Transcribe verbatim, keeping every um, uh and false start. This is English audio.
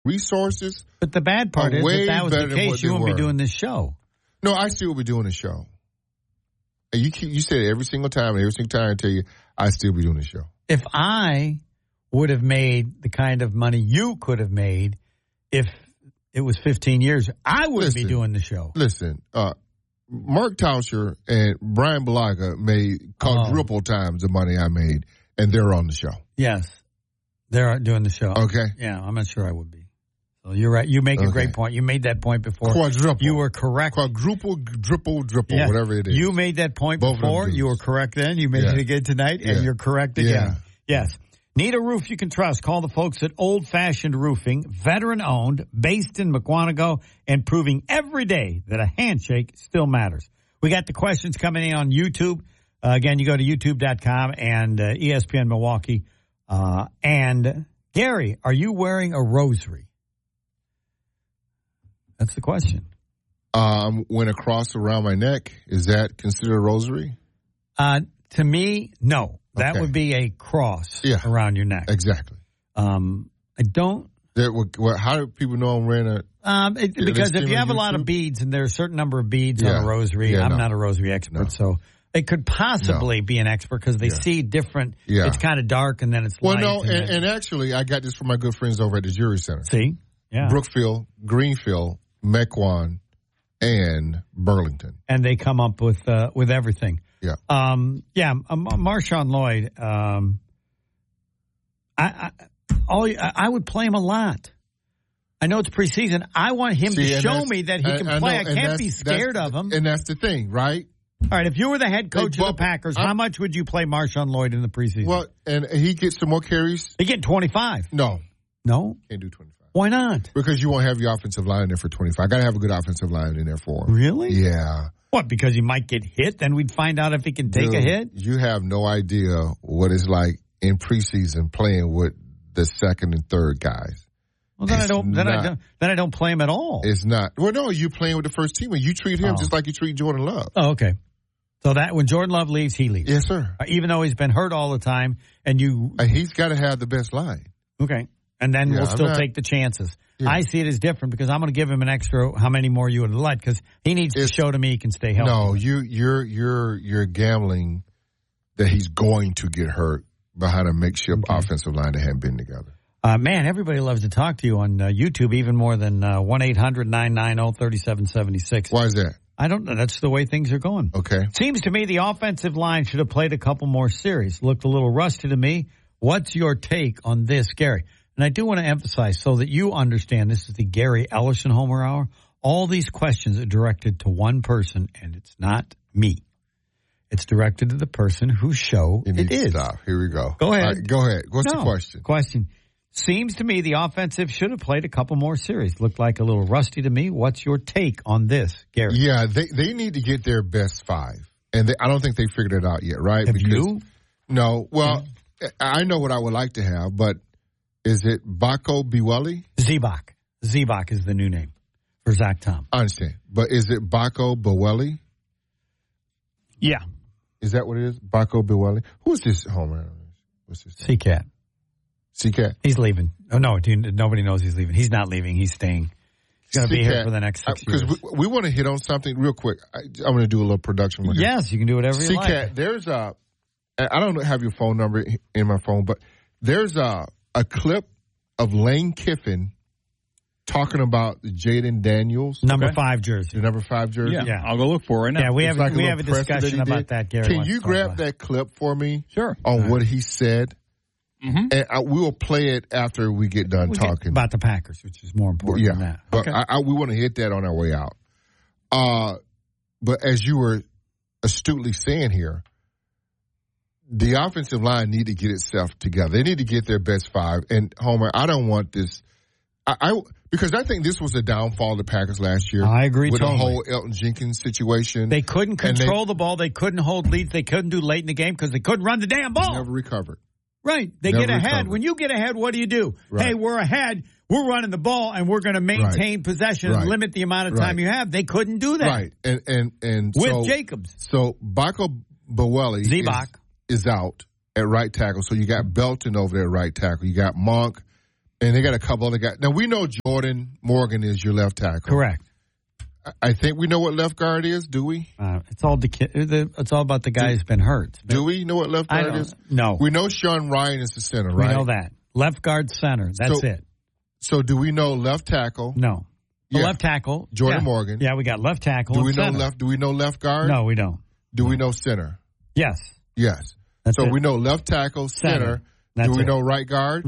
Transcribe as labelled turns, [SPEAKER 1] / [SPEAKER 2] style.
[SPEAKER 1] resources.
[SPEAKER 2] But the bad part is, if that was the case, you wouldn't be doing this show.
[SPEAKER 1] No, I still be doing the show. And you keep, you say it every single time, and every single time I tell you, I still be doing the show.
[SPEAKER 2] If I would have made the kind of money you could have made if it was fifteen years, I wouldn't listen, be doing the show.
[SPEAKER 1] Listen, uh, Mark Tauscher and Brian Balaga made quadruple oh. times the money I made, and they're on the show.
[SPEAKER 2] Yes, they're doing the show.
[SPEAKER 1] Okay.
[SPEAKER 2] Yeah, I'm not sure I would be. So you're right. You make a okay. great point. You made that point before.
[SPEAKER 1] Quadruple.
[SPEAKER 2] You were correct.
[SPEAKER 1] Quadruple, triple, triple, yeah. whatever it is.
[SPEAKER 2] You made that point Both before. You were correct then. You made yeah. it again tonight, and yeah. you're correct again. Yeah. Yes. Need a roof you can trust? Call the folks at Old Fashioned Roofing, veteran-owned, based in Mukwonago, and proving every day that a handshake still matters. We got the questions coming in on YouTube. Uh, again, you go to youtube dot com and uh, E S P N Milwaukee. Uh, and, Gary, are you wearing a rosary? That's the question.
[SPEAKER 1] Um, when a cross around my neck, is that considered a rosary?
[SPEAKER 2] Uh, to me, no. That okay. would be a cross yeah. around your neck.
[SPEAKER 1] Exactly.
[SPEAKER 2] Um, I don't.
[SPEAKER 1] There, well, how do people know I'm wearing a?
[SPEAKER 2] Um, it, because if you have a lot of beads, and there are a certain number of beads yeah. on a rosary, yeah, I'm no. not a rosary expert, no. so it could possibly no. be an expert because they yeah. see different. Yeah. It's kind of dark, and then it's
[SPEAKER 1] well,
[SPEAKER 2] light.
[SPEAKER 1] Well, no, and, and, and actually, I got this from my good friends over at the Jury Center.
[SPEAKER 2] See, yeah,
[SPEAKER 1] Brookfield, Greenfield, Mequon, and Burlington,
[SPEAKER 2] and they come up with uh, with everything.
[SPEAKER 1] Yeah,
[SPEAKER 2] um, yeah. Um, Marshawn Lloyd, um, I, I, all I would play him a lot. I know it's preseason. I want him See, to show me that he can I, play. I, know, I can't be scared of him.
[SPEAKER 1] And that's the thing, right?
[SPEAKER 2] All right. If you were the head coach hey, of the Packers, I'm, how much would you play Marshawn Lloyd in the preseason?
[SPEAKER 1] Well, and he gets some more carries.
[SPEAKER 2] He get twenty-five.
[SPEAKER 1] No,
[SPEAKER 2] no,
[SPEAKER 1] can't do twenty-five.
[SPEAKER 2] Why not?
[SPEAKER 1] Because you won't have your offensive line in there for twenty-five. I got to have a good offensive line in there for him.
[SPEAKER 2] Really?
[SPEAKER 1] Yeah.
[SPEAKER 2] What, because he might get hit? Then we'd find out if he can take
[SPEAKER 1] Dude,
[SPEAKER 2] a hit?
[SPEAKER 1] You have no idea what it's like in preseason playing with the second and third guys.
[SPEAKER 2] Well, then I don't. Then not, I don't. Then I don't play him at all.
[SPEAKER 1] It's not. Well, no, you're playing with the first team, and you treat him oh. just like you treat Jordan Love.
[SPEAKER 2] Oh, okay. So that when Jordan Love leaves, he leaves.
[SPEAKER 1] Yes, sir.
[SPEAKER 2] Uh, even though he's been hurt all the time, and you,
[SPEAKER 1] uh, he's got to have the best line.
[SPEAKER 2] Okay, and then yeah, we'll still not, take the chances. Yeah. I see it as different because I'm going to give him an extra. How many more you would let? Because he needs it's, to show to me he can stay healthy.
[SPEAKER 1] No, you, you're you're you're gambling that he's going to get hurt behind a makeshift okay. offensive line that hadn't been together.
[SPEAKER 2] Uh, man, everybody loves to talk to you on uh, YouTube, even more than uh, one eight hundred nine nine zero three seven seven six.
[SPEAKER 1] Why is that?
[SPEAKER 2] I don't know. That's the way things are going.
[SPEAKER 1] Okay.
[SPEAKER 2] Seems to me the offensive line should have played a couple more series. Looked a little rusty to me. What's your take on this, Gary? And I do want to emphasize so that you understand this is the Gary Ellerson Homer Hour. All these questions are directed to one person, and it's not me. It's directed to the person whose show
[SPEAKER 1] you
[SPEAKER 2] it is.
[SPEAKER 1] Stop. Here we go.
[SPEAKER 2] Go ahead.
[SPEAKER 1] Right, go ahead. What's
[SPEAKER 2] no,
[SPEAKER 1] the question?
[SPEAKER 2] Question. Seems to me the offensive should have played a couple more series. Looked like a little rusty to me. What's your take on this, Gary?
[SPEAKER 1] Yeah, they they need to get their best five. And they, I don't think they figured it out yet, right?
[SPEAKER 2] Have
[SPEAKER 1] because,
[SPEAKER 2] you?
[SPEAKER 1] No. Well, mm-hmm. I know what I would like to have, but is it Bako Biweli?
[SPEAKER 2] Zebak. Zebak is the new name for Zach Tom.
[SPEAKER 1] I understand. But is it Bako Biweli?
[SPEAKER 2] Yeah.
[SPEAKER 1] Is that what it is? Bako Biweli? Who's this homer? What's his name?
[SPEAKER 2] C-Cat.
[SPEAKER 1] C-Cat?
[SPEAKER 2] He's leaving. Oh, no, dude, nobody knows he's leaving. He's not leaving. He's staying. He's going to be here for the next six years.
[SPEAKER 1] Because we, we want to hit on something real quick. I, I'm going to do a little production work.
[SPEAKER 2] Yes, you can do whatever you like.
[SPEAKER 1] C-Cat, there's a, I don't have your phone number in my phone, but there's a, a clip of Lane Kiffin talking about Jaden Daniels.
[SPEAKER 2] Number
[SPEAKER 1] okay?
[SPEAKER 2] five jersey.
[SPEAKER 1] The number five jersey?
[SPEAKER 2] Yeah. yeah.
[SPEAKER 3] I'll go look for it right now.
[SPEAKER 2] Yeah, we
[SPEAKER 1] it's
[SPEAKER 2] have,
[SPEAKER 1] like
[SPEAKER 2] we
[SPEAKER 1] a,
[SPEAKER 2] have a discussion
[SPEAKER 1] that
[SPEAKER 2] about that, Gary.
[SPEAKER 1] Can you grab that clip for me?
[SPEAKER 3] Sure.
[SPEAKER 1] On right. what he said?
[SPEAKER 3] Mm-hmm.
[SPEAKER 1] And I, we will play it after we get done
[SPEAKER 2] we
[SPEAKER 1] talking.
[SPEAKER 2] Get about the Packers, which is more important
[SPEAKER 1] yeah,
[SPEAKER 2] than that.
[SPEAKER 1] But
[SPEAKER 2] okay.
[SPEAKER 1] I, I, we want to hit that on our way out. Uh, but as you were astutely saying here, the offensive line need to get itself together. They need to get their best five. And, Homer, I don't want this I, – I, because I think this was a downfall of the Packers last year.
[SPEAKER 2] I agree
[SPEAKER 1] with
[SPEAKER 2] totally.
[SPEAKER 1] the whole Elton Jenkins situation.
[SPEAKER 2] They couldn't control they, the ball. They couldn't hold leads. They couldn't do late in the game because they couldn't run the damn ball.
[SPEAKER 1] Never recovered.
[SPEAKER 2] Right. They
[SPEAKER 1] Never
[SPEAKER 2] get ahead.
[SPEAKER 1] recovered.
[SPEAKER 2] When you get ahead, what do you do?
[SPEAKER 1] Right.
[SPEAKER 2] Hey, we're ahead. We're running the ball, and we're going to maintain
[SPEAKER 1] right.
[SPEAKER 2] possession
[SPEAKER 1] right.
[SPEAKER 2] and limit the amount of time
[SPEAKER 1] right.
[SPEAKER 2] you have. They couldn't do that.
[SPEAKER 1] Right. And and, and
[SPEAKER 2] with
[SPEAKER 1] so,
[SPEAKER 2] Jacobs.
[SPEAKER 1] So Bako Biweli
[SPEAKER 2] is,
[SPEAKER 1] is out at right tackle. So you got Belton over there at right tackle. You got Monk And they got a couple other guys. Now, we know Jordan Morgan is your left tackle.
[SPEAKER 2] Correct.
[SPEAKER 1] I think we know what left guard is, do we?
[SPEAKER 2] Uh, it's all the, it's all about the guy do, who's been hurt.
[SPEAKER 1] Do we know what left guard is?
[SPEAKER 2] No.
[SPEAKER 1] We know Sean Ryan is the center, right?
[SPEAKER 2] We know that. Left guard center. That's
[SPEAKER 1] so,
[SPEAKER 2] it.
[SPEAKER 1] So do we know left tackle?
[SPEAKER 2] No. The yeah. left tackle.
[SPEAKER 1] Jordan
[SPEAKER 2] yeah.
[SPEAKER 1] Morgan.
[SPEAKER 2] Yeah, we got left tackle.
[SPEAKER 1] Do we
[SPEAKER 2] and
[SPEAKER 1] know
[SPEAKER 2] center.
[SPEAKER 1] left do we know left guard?
[SPEAKER 2] No, we don't.
[SPEAKER 1] Do
[SPEAKER 2] no.
[SPEAKER 1] we know center?
[SPEAKER 2] Yes.
[SPEAKER 1] Yes.
[SPEAKER 2] That's
[SPEAKER 1] so
[SPEAKER 2] it.
[SPEAKER 1] we know left tackle, center.
[SPEAKER 2] center. That's
[SPEAKER 1] do we
[SPEAKER 2] it.
[SPEAKER 1] know right guard?